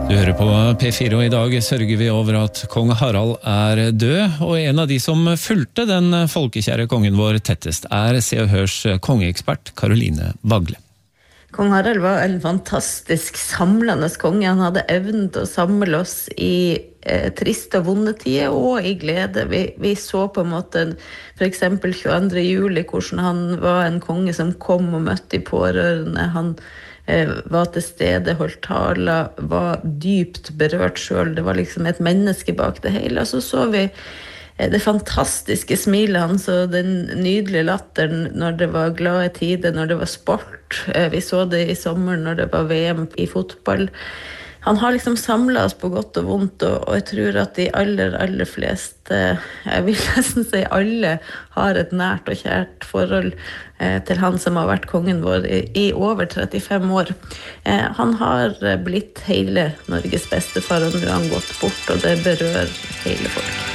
Du hører på P4, og I dag sørger vi over at kong Harald død, og en av de som fulgte den folkekjære kongen vår tettest Se og Hørs kongeekspert Caroline Wagle. Kong Harald var en fantastisk samlende konge. Han hadde evnen til å samle oss I triste og vonde tider og I glede. Vi så på en måte for eksempel 22. juli hvordan han var en konge som kom og møtte de pårørende. Han var til stede, holdt taler, var dypt berørt selv. Det var liksom et menneske bak det hele. Og så vi det fantastiske smilet hans og den nydelige latteren når det var glade tider, når det var sport. Vi så det I sommer når det var VM I fotball. Han har liksom samlet oss på godt og vondt, og jeg tror at de aller fleste, jeg vil nesten si alle, har et nært og kjært forhold til han som har vært kongen vår I over 35 år. Han har blitt hele Norges bestefar, og nå har han gått bort, og det berører hele folk.